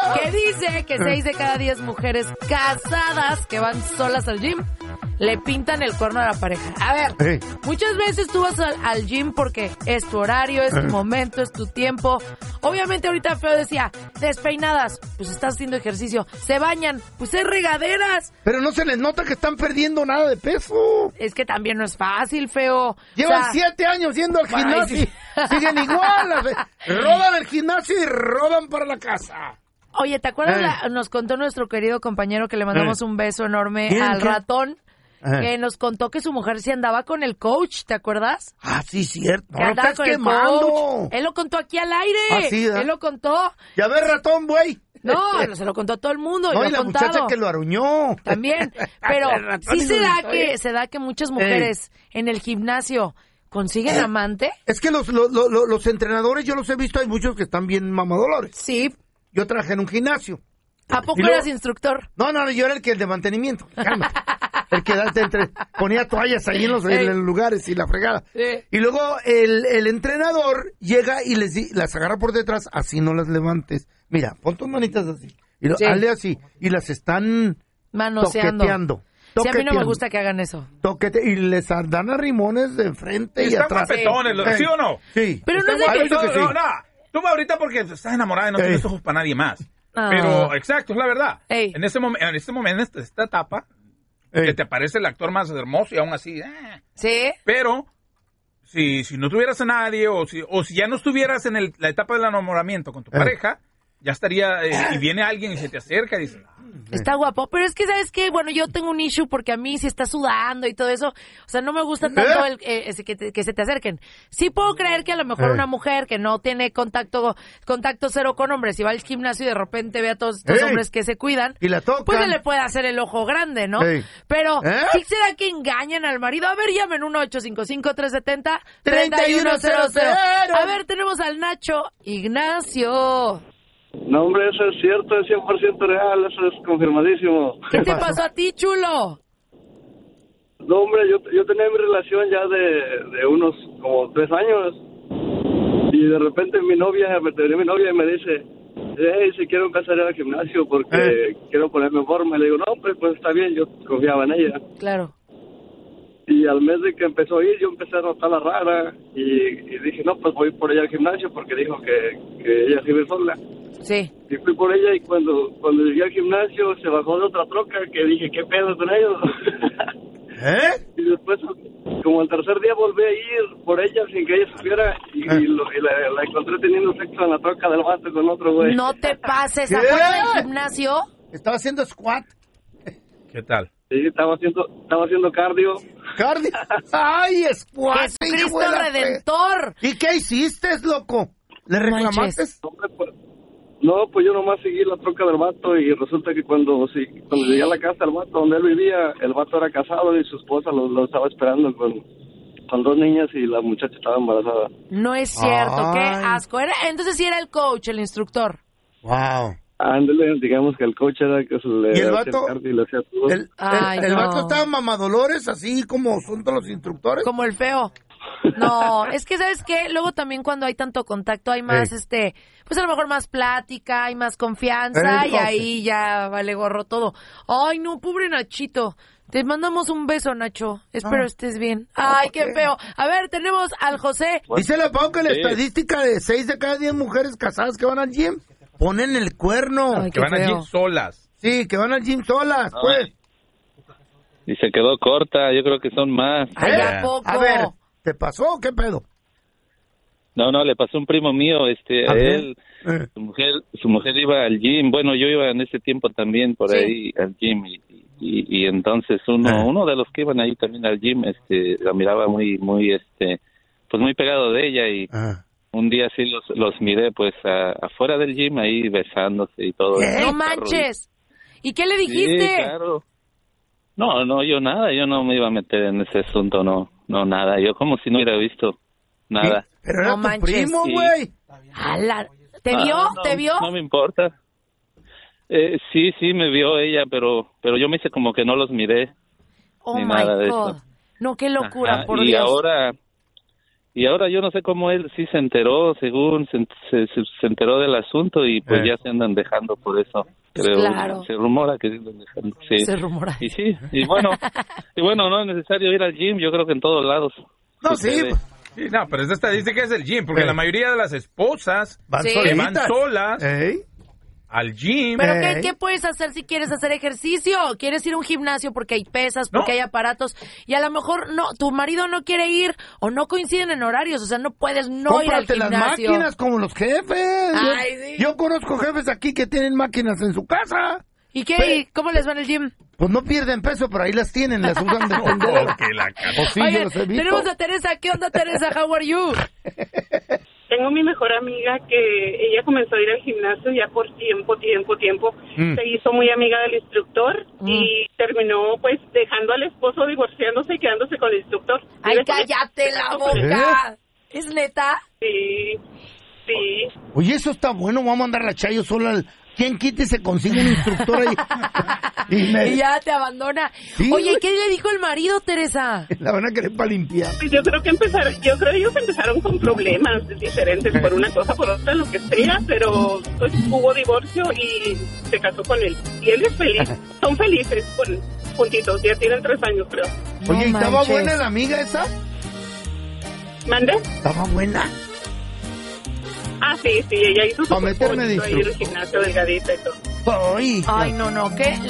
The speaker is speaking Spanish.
Que dice que 6 de cada 10 mujeres casadas que van solas al gym le pintan el cuerno a la pareja. A ver, muchas veces tú vas al gym porque es tu horario, es tu momento, es tu tiempo. Obviamente ahorita Feo decía, despeinadas, pues estás haciendo ejercicio. Se bañan, pues es regaderas. Pero no se les nota que están perdiendo nada de peso. Es que también no es fácil, Feo. Llevan 7 años yendo al gimnasio. Sí. Siguen igual. Rodan el gimnasio y rodan para la casa. Oye, ¿te acuerdas? Nos contó nuestro querido compañero que le mandamos un beso enorme al ratón. Que nos contó que su mujer sí andaba con el coach, ¿te acuerdas? Ah, sí, cierto. Que andaba con el coach. Él lo contó aquí al aire. Ah, sí, él lo contó. Ya ves, ratón, güey. No, se lo contó a todo el mundo. No, y lo la contado. muchacha que lo aruñó. También. Pero sí se da que muchas mujeres en el gimnasio consiguen amante. Es que los entrenadores, yo los he visto, hay muchos que están bien mamadolores. Sí. Yo trabajé en un gimnasio. ¿A poco eras instructor? No, yo era el de mantenimiento. Cálmate. El que ponía toallas ahí en los lugares y la fregada. Sí. Y luego el entrenador llega y las agarra por detrás, así no las levantes. Mira, pon tus manitas así. Y hazle así. Y las están manoseando. Toqueteando. Sí, a mí no me gusta que hagan eso. Y les dan arrimones de frente y atrás. Están guapetones, ¿sí o no? Sí. Pero no es de que... No. Tú ahorita porque estás enamorada y no tienes ojos para nadie más. Pero, exacto, es la verdad. En este momento, en esta etapa, que te aparece el actor más hermoso y aún así. Sí. Pero, si no tuvieras a nadie o si ya no estuvieras en la etapa del enamoramiento con tu pareja, ya estaría, y viene alguien y se te acerca y dice... Está guapo, pero es que, ¿sabes qué? Bueno, yo tengo un issue porque a mí si está sudando y todo eso, o sea, no me gusta tanto que se te acerquen. Sí puedo creer que a lo mejor una mujer que no tiene contacto cero con hombres y va al gimnasio y de repente ve a todos estos hombres que se cuidan, y la tocan, pues se le puede hacer el ojo grande, ¿no? Pero, ¿sí será que engañan al marido? A ver, llamen 1-855-370-3100. A ver, tenemos al Nacho Ignacio. No, hombre, eso es cierto, es 100% real, eso es confirmadísimo. ¿Qué te pasó a ti, chulo? No, hombre, yo tenía mi relación ya de unos como 3 años y de repente mi novia y me dice, hey, si quiero empezar a ir al gimnasio porque quiero ponerme en forma. Y le digo, no, pues está bien, yo confiaba en ella. Claro. Y al mes de que empezó a ir, yo empecé a notarla rara y dije, no, pues voy por ella al gimnasio porque dijo que ella se iba a ir sola. Sí. Y fui por ella y cuando llegué al gimnasio se bajó de otra troca que dije, ¿qué pedo con ellos? Y después, como el tercer día volví a ir por ella sin que ella supiera y la encontré teniendo sexo en la troca del vato con otro güey. No te pases, ¿afuera del gimnasio? Estaba haciendo squat. ¿Qué tal? Sí, estaba haciendo cardio. ¿Cardio? ¡Ay, squat! ¡Jesucristo Redentor! ¿Y qué hiciste, loco? ¿Le reclamaste? No, pues yo nomás seguí la troca del vato y resulta que cuando llegué a la casa del vato donde él vivía, el vato era casado y su esposa lo estaba esperando con 2 niñas y la muchacha estaba embarazada. No es cierto, qué asco. Entonces sí era el coach, el instructor. Wow. Ándale, digamos que el coach era que se le... ¿Y el vato? Y le hacía todo. El vato estaba mamadolores, así como son todos los instructores. Como el Feo. No, es que, ¿sabes qué? Luego también cuando hay tanto contacto hay más, pues a lo mejor más plática, hay más confianza y ahí ya vale gorro todo. Ay, no, pobre Nachito. Te mandamos un beso, Nacho. Espero estés bien. Ay, qué feo. A ver, tenemos al José. Dice la Pau que la estadística de 6 de cada 10 mujeres casadas que van al gym ponen el cuerno. Ay, que van al gym solas. Sí, que van al gym solas, pues. Y se quedó corta, yo creo que son más. Ay, ¿a poco? A ver, ¿te pasó o qué pedo? No, le pasó a un primo mío, a él, su mujer iba al gym. Bueno, yo iba en ese tiempo también por ahí al gym y entonces uno de los que iban ahí también al gym, la miraba muy, pues muy pegado de ella y un día sí los miré pues afuera del gym ahí besándose y todo. No manches. ¿Y qué le dijiste? Sí, claro. No, yo nada, yo no me iba a meter en ese asunto, no nada, yo como si no hubiera visto nada. ¿Sí? Pero era tu primo, güey. ¿Te vio? ¿Te vio? No me importa. Sí, me vio ella, pero yo me hice como que no los miré. Oh ni my nada de God. eso. No, qué locura, por y Dios. Y ahora yo no sé cómo él sí se enteró, según se enteró del asunto y pues ya se andan dejando por eso. Creo, claro. Se rumora que se andan dejando. Sí. Se rumora. Y sí, y bueno, no es necesario ir al gym, yo creo que en todos lados. No, sí. No, pero esa estadística es el gym, porque la mayoría de las esposas van solas al gym. ¿Pero qué puedes hacer si quieres hacer ejercicio? ¿Quieres ir a un gimnasio porque hay pesas, porque hay aparatos? Y a lo mejor no, tu marido no quiere ir o no coinciden en horarios, o sea, no puedes no ir al gimnasio. Cómprate las máquinas como los jefes. Ay, yo conozco jefes aquí que tienen máquinas en su casa. ¿Y qué? ¿Cómo les va en el gym? Pues no pierden peso, pero ahí las tienen, las usan de Oye, tenemos a Teresa. ¿Qué onda, Teresa? How are you? Tengo mi mejor amiga que ella comenzó a ir al gimnasio ya por tiempo. Se hizo muy amiga del instructor y terminó pues dejando al esposo, divorciándose y quedándose con el instructor. ¡Ay, cállate la boca! ¿Es neta? Sí. Oye, eso está bueno, vamos a mandar la Chayo sola al... ¿Quién quite se consigue un instructor ahí? Y ya te abandona. Sí, oye, ¿qué le dijo el marido, Teresa? La van a querer para limpiar. Pues yo creo que ellos empezaron con problemas diferentes por una cosa, por otra, lo que sea, pero pues hubo divorcio y se casó con él. Y él es feliz, son felices juntitos, ya tienen 3 años, creo. Oye, ¿y estaba buena la amiga esa? ¿Mande? ¿Estaba buena? Ah, sí, ella hizo su meterme de ahí en el gimnasio delgadita y todo. Ay, no, ¿qué?